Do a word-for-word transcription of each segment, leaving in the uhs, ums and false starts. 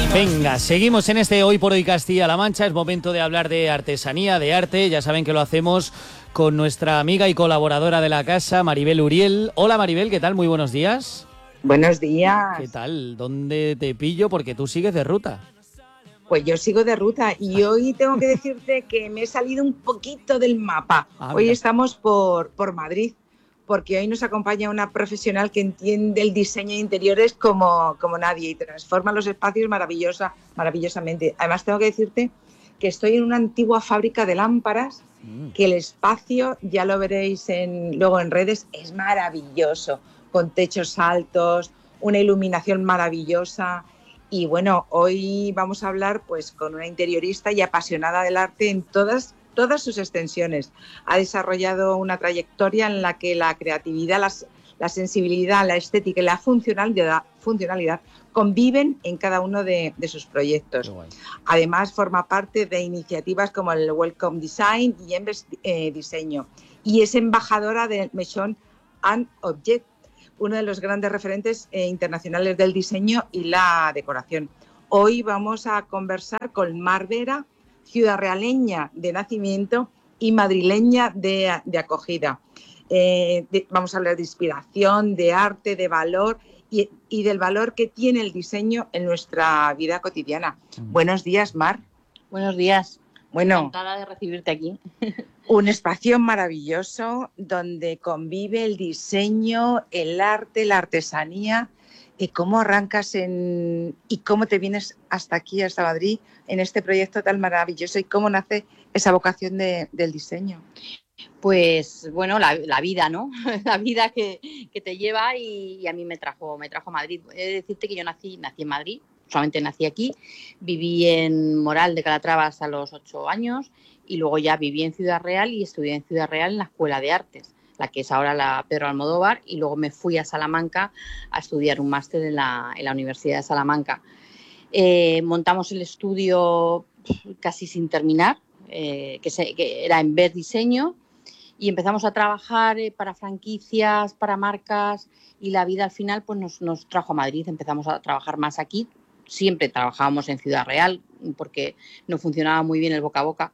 Venga, seguimos en este Hoy por Hoy Castilla-La Mancha. Es momento de hablar de artesanía, de arte. Ya saben que lo hacemos con nuestra amiga y colaboradora de la casa, Maribel Uriel. Hola Maribel, ¿qué tal? Muy buenos días. Buenos días. ¿Qué tal? ¿Dónde te pillo? Porque tú sigues de ruta. Pues yo sigo de ruta y hoy tengo que decirte que me he salido un poquito del mapa. Ah, hoy mira. estamos por, por Madrid, porque hoy nos acompaña una profesional que entiende el diseño de interiores como, como nadie y transforma los espacios maravillosa, maravillosamente. Además tengo que decirte que estoy en una antigua fábrica de lámparas, mm. que el espacio, ya lo veréis en, luego en redes, es maravilloso, con techos altos, una iluminación maravillosa. Y bueno, hoy vamos a hablar pues con una interiorista y apasionada del arte en todas, todas sus extensiones. Ha desarrollado una trayectoria en la que la creatividad, las, la sensibilidad, la estética y la funcionalidad, funcionalidad conviven en cada uno de, de sus proyectos. Además, forma parte de iniciativas como el Welcome Design y Embes eh, Diseño. Y es embajadora de Maison and Object, uno de los grandes referentes eh, internacionales del diseño y la decoración. Hoy vamos a conversar con Mar Vera, ciudadrealeña de nacimiento y madrileña de, de acogida. Eh, de, vamos a hablar de inspiración, de arte, de valor y, y del valor que tiene el diseño en nuestra vida cotidiana. Mm. Buenos días, Mar. Buenos días. Bueno, encantada de recibirte aquí. Un espacio maravilloso donde convive el diseño, el arte, la artesanía. ¿Y cómo arrancas en y cómo te vienes hasta aquí, hasta Madrid, en este proyecto tan maravilloso? ¿Y cómo nace esa vocación de, del diseño? Pues bueno, la, la vida, ¿no? La vida que, que te lleva y, y a mí me trajo, me trajo a Madrid. He de decirte que yo nací, nací en Madrid. Solamente nací aquí, viví en Moral de Calatrava hasta los ocho años y luego ya viví en Ciudad Real y estudié en Ciudad Real en la Escuela de Artes, la que es ahora la Pedro Almodóvar, y luego me fui a Salamanca a estudiar un máster en la, en la Universidad de Salamanca. Eh, montamos el estudio casi sin terminar, eh, que, se, que era Embes Diseño, y empezamos a trabajar eh, para franquicias, para marcas, y la vida al final pues nos, nos trajo a Madrid. Empezamos a trabajar más aquí. Siempre trabajábamos en Ciudad Real porque no funcionaba muy bien el boca a boca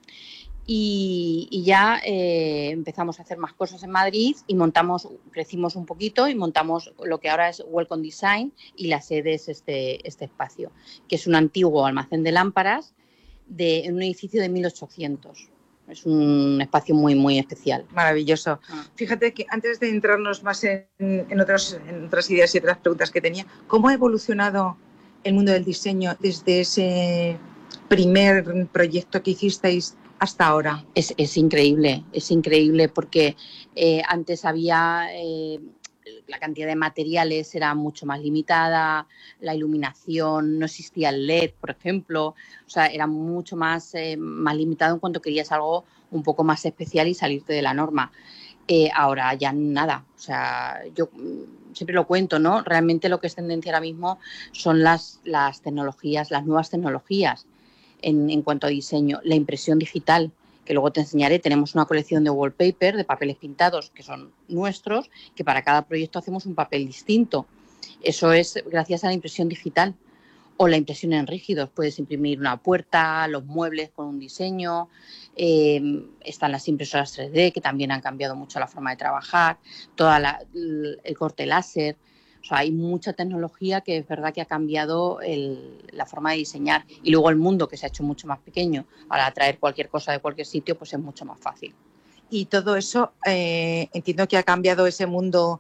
y, y ya eh, empezamos a hacer más cosas en Madrid y montamos, crecimos un poquito y montamos lo que ahora es Welcome Design y la sede es este, este espacio, que es un antiguo almacén de lámparas de, en un edificio de mil ochocientos. Es un espacio muy, muy especial. Maravilloso. Ah. Fíjate que antes de entrarnos más en, en, otros, en otras ideas y otras preguntas que tenía, ¿cómo ha evolucionado el mundo del diseño desde ese primer proyecto que hicisteis hasta ahora? Es, es increíble, es increíble porque eh, antes había... Eh, la cantidad de materiales era mucho más limitada, la iluminación, no existía el L E D, por ejemplo, o sea, era mucho más, eh, más limitado en cuanto querías algo un poco más especial y salirte de la norma. Eh, ahora ya nada, o sea, yo siempre lo cuento, ¿no? Realmente lo que es tendencia ahora mismo son las, las tecnologías, las nuevas tecnologías en, en cuanto a diseño, la impresión digital, que luego te enseñaré. Tenemos una colección de wallpaper, de papeles pintados, que son nuestros, que para cada proyecto hacemos un papel distinto. Eso es gracias a la impresión digital o la impresión en rígidos. Puedes imprimir una puerta, los muebles con un diseño, eh, están las impresoras tres D, que también han cambiado mucho la forma de trabajar, toda la, el corte láser. O sea, hay mucha tecnología que es verdad que ha cambiado el, la forma de diseñar. Y luego el mundo, que se ha hecho mucho más pequeño, para atraer cualquier cosa de cualquier sitio, pues es mucho más fácil. Y todo eso, eh, entiendo que ha cambiado ese mundo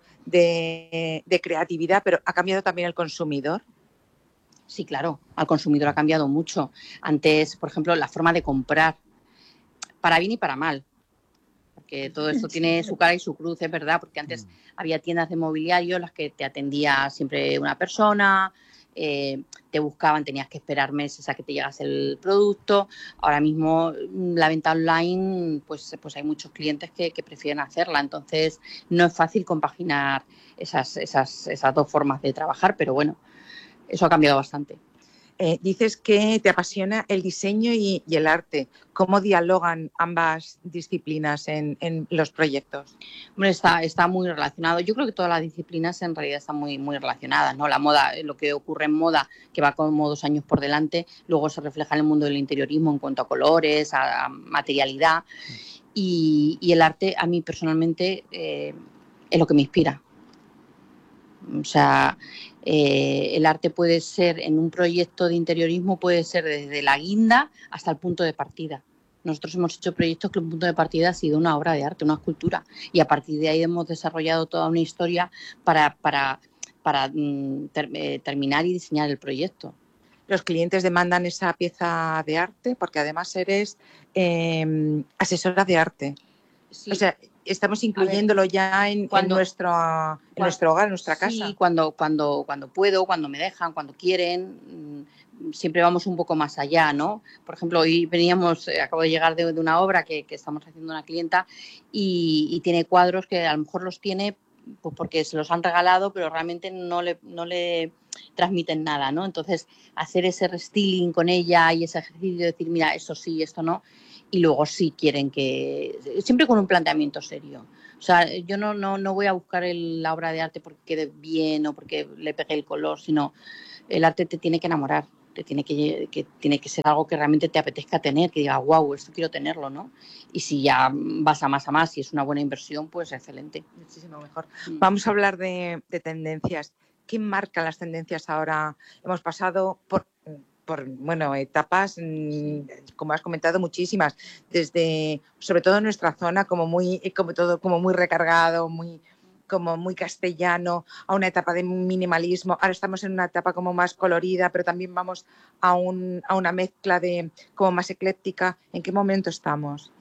de, de creatividad, pero ¿ha cambiado también el consumidor? Sí, claro, al consumidor ha cambiado mucho. Antes, por ejemplo, la forma de comprar, para bien y para mal. Que todo esto tiene su cara y su cruz, es verdad, porque antes había tiendas de mobiliario en las que te atendía siempre una persona, eh, te buscaban, tenías que esperar meses a que te llegase el producto. Ahora mismo la venta online, pues, pues hay muchos clientes que, que prefieren hacerla, entonces no es fácil compaginar esas, esas, esas dos formas de trabajar, pero bueno, eso ha cambiado bastante. Eh, dices que te apasiona el diseño y, y el arte. ¿Cómo dialogan ambas disciplinas en, en los proyectos? Hombre, está, está muy relacionado. Yo creo que todas las disciplinas en realidad están muy, muy relacionadas, ¿no? La moda, lo que ocurre en moda, que va como dos años por delante, luego se refleja en el mundo del interiorismo en cuanto a colores, a, a materialidad. Y, y el arte, a mí personalmente, eh, es lo que me inspira. O sea, eh, el arte puede ser, en un proyecto de interiorismo, puede ser desde la guinda hasta el punto de partida. Nosotros hemos hecho proyectos que el punto de partida ha sido una obra de arte, una escultura, y a partir de ahí hemos desarrollado toda una historia para, para, para mm, ter, eh, terminar y diseñar el proyecto. Los clientes demandan esa pieza de arte porque además eres eh, asesora de arte. Sí. O sea, estamos incluyéndolo ver, ya en, cuando, en, nuestro, en cuando, nuestro hogar, en nuestra casa. Sí, cuando, cuando, cuando puedo, cuando me dejan, cuando quieren, siempre vamos un poco más allá, ¿no? Por ejemplo, hoy veníamos, eh, acabo de llegar de, de una obra que, que estamos haciendo una clienta y, y tiene cuadros que a lo mejor los tiene pues porque se los han regalado, pero realmente no le, no le transmiten nada, ¿no? Entonces, hacer ese restyling con ella y ese ejercicio de decir, mira, esto sí, esto no, y luego sí quieren que... Siempre con un planteamiento serio. O sea, yo no, no, no voy a buscar el, la obra de arte porque quede bien o porque le pegue el color, sino el arte te tiene que enamorar, te tiene que, que, tiene que ser algo que realmente te apetezca tener, que diga, wow, esto quiero tenerlo, ¿no? Y si ya vas a más a más y es una buena inversión, pues excelente. Muchísimo mejor. Mm. Vamos a hablar de, de tendencias. ¿Qué marcan las tendencias ahora? Hemos pasado por... por bueno, etapas, como has comentado, muchísimas, desde, sobre todo en nuestra zona, como muy, como todo, como muy recargado, muy, como muy castellano, a una etapa de minimalismo. Ahora estamos en una etapa como más colorida, pero también vamos a, un, a una mezcla de como más ecléctica. ¿En qué momento estamos?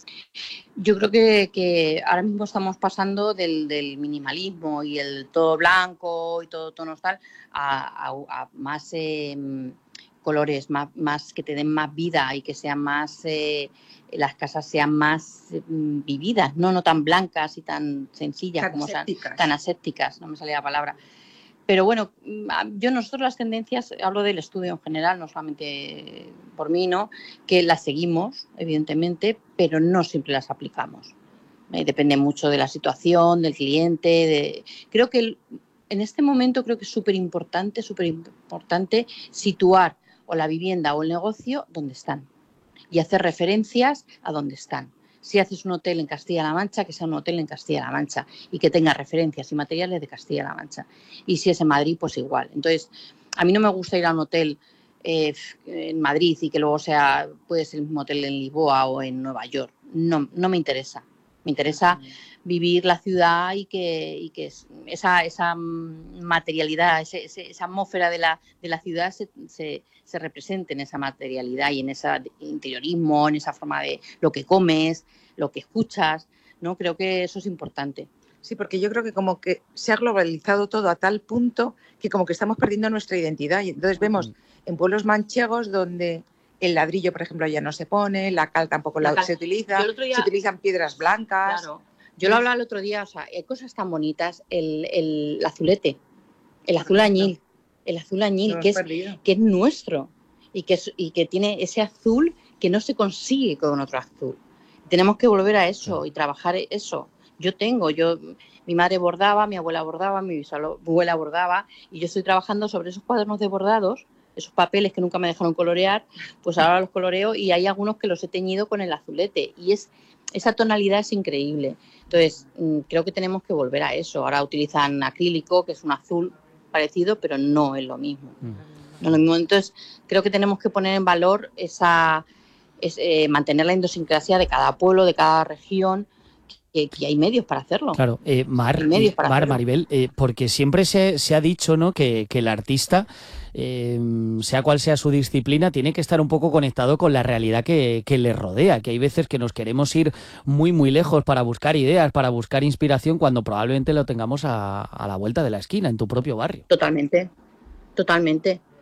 Yo creo que, que ahora mismo estamos pasando del, del minimalismo y el todo blanco y todo tonos tal a, a, a más... Eh, colores más, más que te den más vida y que sean más eh, las casas sean más eh, vividas, no no tan blancas y tan sencillas tan como asépticas. Sean, tan asépticas, no me salía la palabra. Pero bueno, yo nosotros las tendencias, hablo del estudio en general, no solamente por mí, ¿no? Que las seguimos, evidentemente, pero no siempre las aplicamos. Eh, depende mucho de la situación, del cliente, de... creo que el, en este momento creo que es súper importante, súper importante situar o la vivienda o el negocio donde están y hacer referencias a donde están. Si haces un hotel en Castilla-La Mancha, que sea un hotel en Castilla-La Mancha y que tenga referencias y materiales de Castilla-La Mancha. Y si es en Madrid, pues igual. Entonces, a mí no me gusta ir a un hotel eh, en Madrid y que luego sea, puede ser el mismo hotel en Lisboa o en Nueva York. No, no me interesa. Me interesa vivir la ciudad y que, y que esa, esa materialidad, ese, ese, esa atmósfera de la, de la ciudad se, se, se represente en esa materialidad y en ese interiorismo, en esa forma de lo que comes, lo que escuchas, ¿no? Creo que eso es importante. Sí, porque yo creo que como que se ha globalizado todo a tal punto que como que estamos perdiendo nuestra identidad. Y entonces vemos en pueblos manchegos donde... el ladrillo, por ejemplo, ya no se pone, la cal tampoco la la cal. se utiliza, día, se utilizan piedras blancas. Claro. Yo lo hablaba el otro día, o sea, hay cosas tan bonitas, el, el, el azulete, el azul añil, el azul añil, que es, que es nuestro y que, es, y que tiene ese azul que no se consigue con otro azul. Tenemos que volver a eso y trabajar eso. Yo tengo, yo, mi madre bordaba, mi abuela bordaba, mi bisabuela bordaba y yo estoy trabajando sobre esos cuadernos de bordados, esos papeles que nunca me dejaron colorear, pues ahora los coloreo y hay algunos que los he teñido con el azulete y es esa tonalidad es increíble. Entonces, creo que tenemos que volver a eso. Ahora utilizan acrílico, que es un azul parecido, pero no es lo mismo. Mm. No es lo mismo. Entonces, creo que tenemos que poner en valor esa, es, eh, mantener la idiosincrasia de cada pueblo, de cada región, que, que hay medios para hacerlo. Claro, eh, Mar, Mar Maribel, eh, porque siempre se, se ha dicho, ¿no?, que, que el artista, eh, sea cual sea su disciplina, tiene que estar un poco conectado con la realidad que, que le rodea, que hay veces que nos queremos ir muy muy lejos para buscar ideas, para buscar inspiración, cuando probablemente lo tengamos a, a la vuelta de la esquina, en tu propio barrio. Totalmente, totalmente.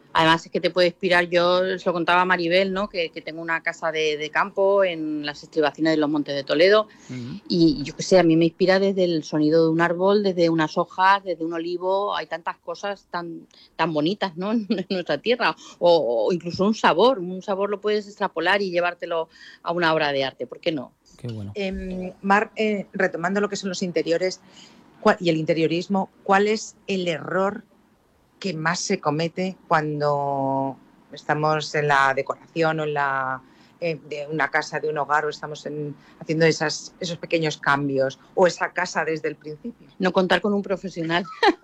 Además es que te puede inspirar, yo se lo contaba a Maribel, ¿no? Que, que tengo una casa de, de campo en las estribaciones de los Montes de Toledo uh-huh. y yo qué sé, a mí me inspira desde el sonido de un árbol, desde unas hojas, desde un olivo, hay tantas cosas tan, tan bonitas, ¿no? En nuestra tierra, o, o incluso un sabor, un sabor lo puedes extrapolar y llevártelo a una obra de arte, ¿por qué no? Qué bueno. Eh, Mar, eh, retomando lo que son los interiores y el interiorismo, ¿cuál es el error que más se comete cuando estamos en la decoración o en la eh, de una casa, de un hogar, o estamos en, haciendo esas, esos pequeños cambios, o esa casa desde el principio? No contar con un profesional.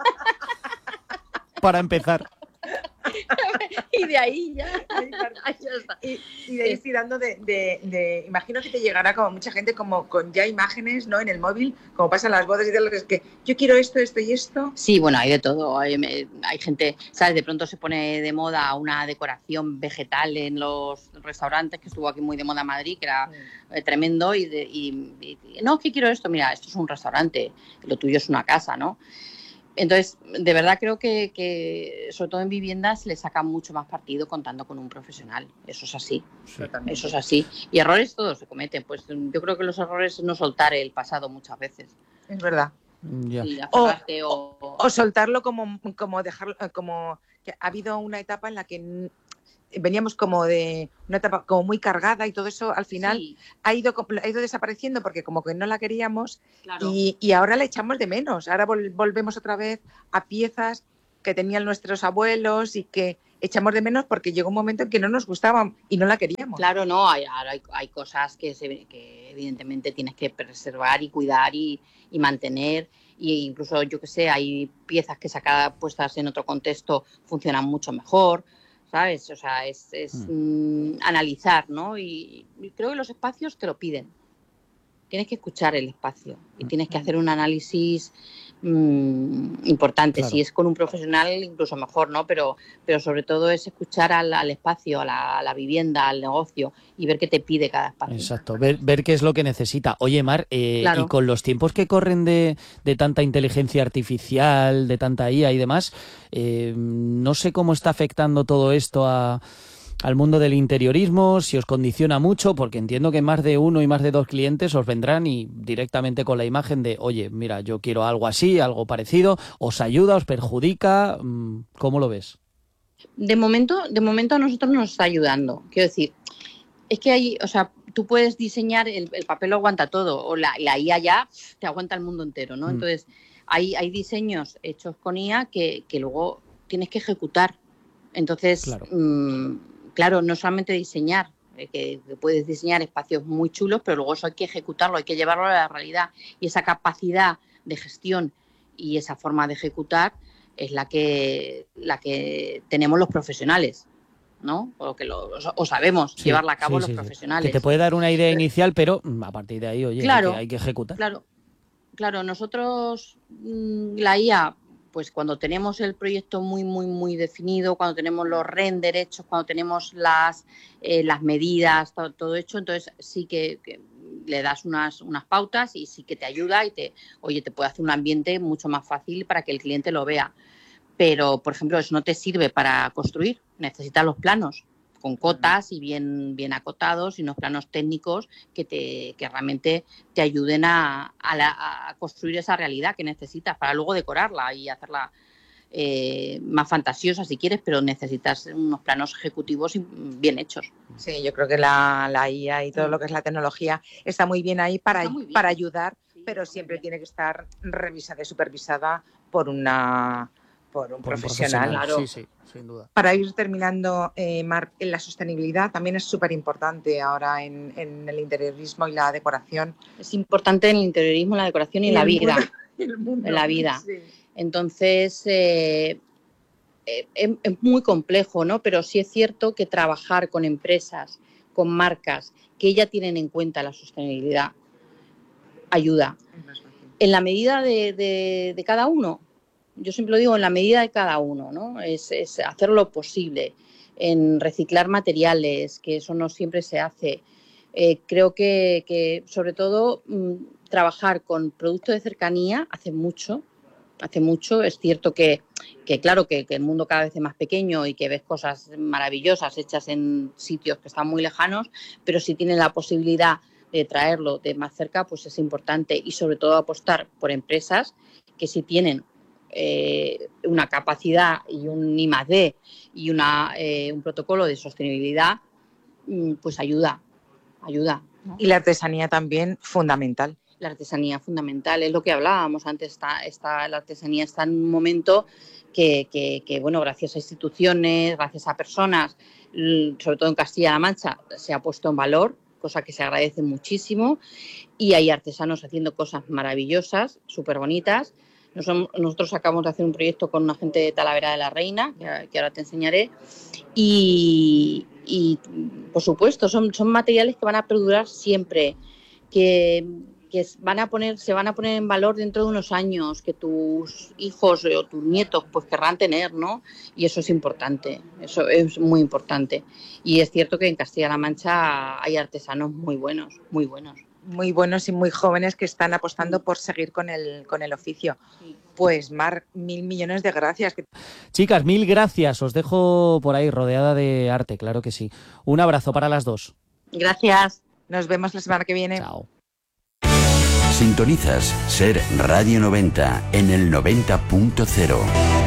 Para empezar. Y de ahí ya, ya está. Y, y de ahí estoy dando de, de, de... Imagino que te llegará como mucha gente como con ya imágenes, ¿no? En el móvil, como pasan las bodas y tal, que es que yo quiero esto, esto y esto. Sí, bueno, hay de todo. Hay, hay gente, ¿sabes? De pronto se pone de moda una decoración vegetal en los restaurantes, que estuvo aquí muy de moda en Madrid, que era mm. tremendo. Y, de, y, y no, que quiero esto. Mira, esto es un restaurante, lo tuyo es una casa, ¿no? Entonces, de verdad creo que, que, sobre todo en viviendas, le sacan mucho más partido contando con un profesional. Eso es así. Sí. Eso es así. Y errores todos se cometen. Pues yo creo que los errores es no soltar el pasado muchas veces. Es verdad. Yeah. Sí, o, o, o soltarlo como, como dejarlo, como que ha habido una etapa en la que veníamos como de una etapa como muy cargada y todo eso al final sí. ha ido ha ido desapareciendo porque como que no la queríamos, claro. y, y ahora la echamos de menos. Ahora vol, volvemos otra vez a piezas que tenían nuestros abuelos y que echamos de menos porque llegó un momento en que no nos gustaban y no la queríamos. Claro, no, hay, hay, hay cosas que, se, que evidentemente tienes que preservar y cuidar y, y mantener. Y incluso, yo que sé, hay piezas que sacadas, puestas en otro contexto, funcionan mucho mejor. ¿Sabes? O sea, es, es mm. Mm, analizar, ¿no? Y, y creo que los espacios te lo piden. Tienes que escuchar el espacio y tienes que hacer un análisis mmm, importante. Claro. Si es con un profesional, incluso mejor, ¿no? Pero, pero sobre todo es escuchar al, al espacio, a la, a la vivienda, al negocio y ver qué te pide cada espacio. Exacto, ver, ver qué es lo que necesita. Oye, Mar, eh, claro. y con los tiempos que corren de, de tanta inteligencia artificial, de tanta I A y demás, eh, no sé cómo está afectando todo esto a... al mundo del interiorismo, si os condiciona mucho, porque entiendo que más de uno y más de dos clientes os vendrán y directamente con la imagen de, oye, mira, yo quiero algo así, algo parecido, ¿os ayuda, os perjudica? ¿Cómo lo ves? De momento, de momento a nosotros nos está ayudando. Quiero decir, es que hay, o sea, tú puedes diseñar, el, el papel lo aguanta todo, o la, la I A ya te aguanta el mundo entero, ¿no? Mm. Entonces, hay, hay diseños hechos con I A que, que luego tienes que ejecutar. Entonces, claro. Mmm, Claro, no solamente diseñar, eh, que puedes diseñar espacios muy chulos, pero luego eso hay que ejecutarlo, hay que llevarlo a la realidad. Y esa capacidad de gestión y esa forma de ejecutar es la que, la que tenemos los profesionales, ¿no? O que lo, o sabemos sí, llevarla a cabo sí, los sí, profesionales. Que te puede dar una idea inicial, pero a partir de ahí, oye, claro, hay, que, hay que ejecutar. Claro, claro, nosotros, la I A... pues cuando tenemos el proyecto muy, muy, muy definido, cuando tenemos los render hechos, cuando tenemos las, eh, las medidas, todo, todo hecho, entonces sí que, que le das unas, unas pautas y sí que te ayuda y te, oye, te puede hacer un ambiente mucho más fácil para que el cliente lo vea. Pero, por ejemplo, eso no te sirve para construir, necesitas los planos con cotas y bien, bien acotados y unos planos técnicos que, te, que realmente te ayuden a, a, la, a construir esa realidad que necesitas para luego decorarla y hacerla eh, más fantasiosa si quieres, pero necesitas unos planos ejecutivos bien hechos. Sí, yo creo que la, la I A y todo lo que es la tecnología está muy bien ahí para, bien. para ayudar, sí, pero siempre bien. tiene que estar revisada y supervisada por una... por un por profesional. Un profesional. Sí, sí, sin duda. Para ir terminando, eh, Mar, en la sostenibilidad también es súper importante ahora en, en el interiorismo y la decoración. Es importante en el interiorismo, la decoración y, y en la vida. Mundo, el mundo, en la vida. Sí. Entonces, eh, eh, es, es muy complejo, ¿no? Pero sí es cierto que trabajar con empresas, con marcas que ya tienen en cuenta la sostenibilidad, ayuda. En la medida de, de, de cada uno. Yo siempre lo digo, en la medida de cada uno, ¿no? Es, es hacer lo posible, en reciclar materiales, que eso no siempre se hace. Eh, creo que, que sobre todo, mmm, trabajar con productos de cercanía hace mucho, hace mucho. Es cierto que, que claro, que, que el mundo cada vez es más pequeño y que ves cosas maravillosas hechas en sitios que están muy lejanos, pero si tienes la posibilidad de traerlo de más cerca, pues es importante, y sobre todo apostar por empresas que sí tienen eh, una capacidad y un I más D y una, eh, un protocolo de sostenibilidad, pues ayuda, ayuda, ¿no? Y la artesanía también fundamental. La artesanía fundamental, es lo que hablábamos antes, está, está, la artesanía está en un momento que, que, que, bueno, gracias a instituciones, gracias a personas, sobre todo en Castilla-La Mancha, se ha puesto en valor, cosa que se agradece muchísimo, y hay artesanos haciendo cosas maravillosas, súper bonitas. Nosotros acabamos de hacer un proyecto con una gente de Talavera de la Reina, que, que ahora te enseñaré, y, y por supuesto son, son materiales que van a perdurar siempre, que, que van a poner, se van a poner en valor dentro de unos años, que tus hijos o tus nietos pues querrán tener, ¿no? Y eso es importante, eso es muy importante. Y es cierto que en Castilla-La Mancha hay artesanos muy buenos, muy buenos. Muy buenos y muy jóvenes que están apostando por seguir con el, con el oficio. Sí. Pues Mar, mil millones de gracias. Chicas, mil gracias. Os dejo por ahí rodeada de arte, claro que sí. Un abrazo para las dos. Gracias. Nos vemos la semana que viene. Chao. Sintonizas Ser Radio noventa en el noventa punto cero.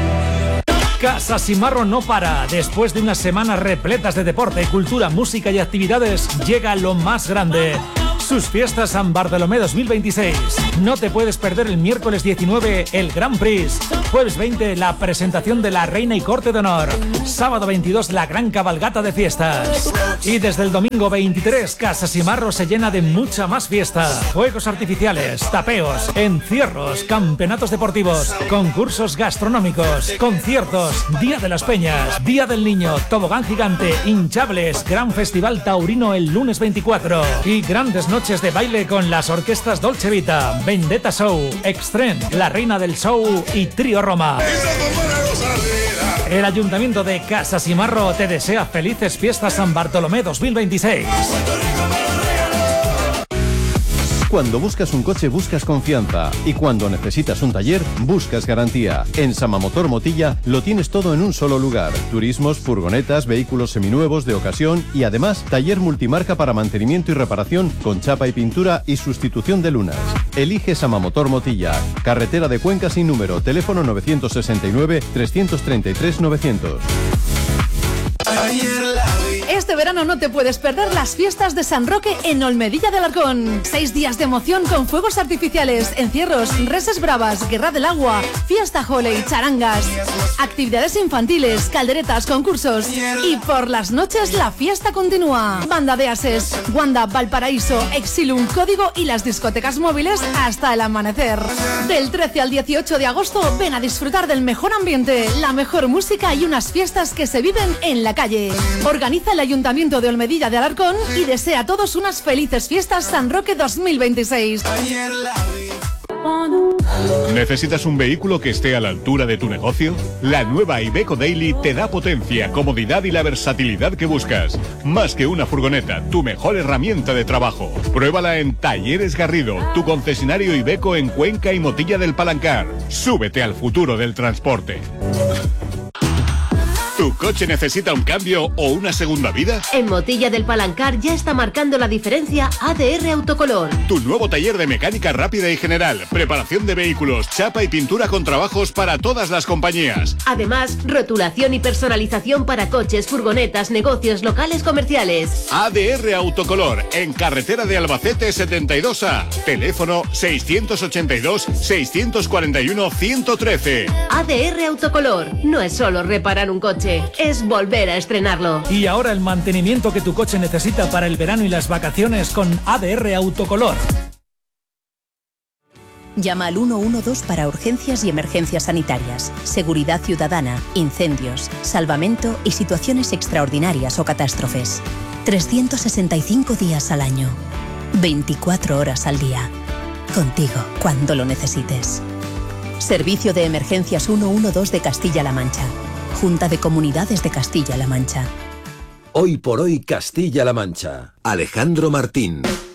Casa Simarro no para. Después de unas semanas repletas de deporte, cultura, música y actividades, llega lo más grande. Sus fiestas San Bartolomé dos mil veintiséis. No te puedes perder el miércoles diecinueve el Grand Prix. Jueves veinte la presentación de la Reina y Corte de Honor. Sábado veintidós la gran cabalgata de fiestas. Y desde el domingo veintitrés Casa Simarro se llena de mucha más fiesta. Fuegos artificiales, tapeos, encierros, campeonatos deportivos, concursos gastronómicos, conciertos, Día de las Peñas, Día del Niño, tobogán gigante, hinchables, gran festival taurino el lunes veinticuatro y grandes noches Noches de baile con las orquestas Dolce Vita, Vendetta Show, Extreme, La Reina del Show y Trío Roma. El Ayuntamiento de Casa Simarro te desea felices fiestas San Bartolomé dos mil veintiséis. Cuando buscas un coche buscas confianza y cuando necesitas un taller buscas garantía. En Samamotor Motilla lo tienes todo en un solo lugar. Turismos, furgonetas, vehículos seminuevos de ocasión y además taller multimarca para mantenimiento y reparación con chapa y pintura y sustitución de lunas. Elige Samamotor Motilla. Carretera de Cuenca sin número. Teléfono novecientos sesenta y nueve, trescientos treinta y tres, novecientos. Este verano no te puedes perder las fiestas de San Roque en Olmedilla de Alarcón. Seis días de emoción con fuegos artificiales, encierros, reses bravas, guerra del agua, fiesta holey, charangas, actividades infantiles, calderetas, concursos. Y por las noches la fiesta continúa. Banda de Ases, Wanda, Valparaíso, Exilum, Código y las discotecas móviles hasta el amanecer. Del trece al dieciocho de agosto ven a disfrutar del mejor ambiente, la mejor música y unas fiestas que se viven en la calle. Organiza el Ayuntamiento de Olmedilla de Alarcón y desea a todos unas felices fiestas San Roque dos mil veintiséis. ¿Necesitas un vehículo que esté a la altura de tu negocio? La nueva Iveco Daily te da potencia, comodidad y la versatilidad que buscas. Más que una furgoneta, tu mejor herramienta de trabajo. Pruébala en Talleres Garrido, tu concesionario Iveco en Cuenca y Motilla del Palancar. Súbete al futuro del transporte. ¿Tu coche necesita un cambio o una segunda vida? En Motilla del Palancar ya está marcando la diferencia A D R Autocolor. Tu nuevo taller de mecánica rápida y general, preparación de vehículos, chapa y pintura con trabajos para todas las compañías. Además, rotulación y personalización para coches, furgonetas, negocios, locales comerciales. A D R Autocolor, en carretera de Albacete setenta y dos A. Teléfono seiscientos ochenta y dos, seiscientos cuarenta y uno, ciento trece. A D R Autocolor, no es solo reparar un coche, es volver a estrenarlo. Y ahora el mantenimiento que tu coche necesita para el verano y las vacaciones con A D R Autocolor. Llama al uno uno dos para urgencias y emergencias sanitarias, seguridad ciudadana, incendios, salvamento y situaciones extraordinarias o catástrofes. trescientos sesenta y cinco días al año, veinticuatro horas al día. Contigo cuando lo necesites. Servicio de Emergencias uno uno dos de Castilla-La Mancha. Junta de Comunidades de Castilla-La Mancha. Hoy por hoy Castilla-La Mancha. Alejandro Martín.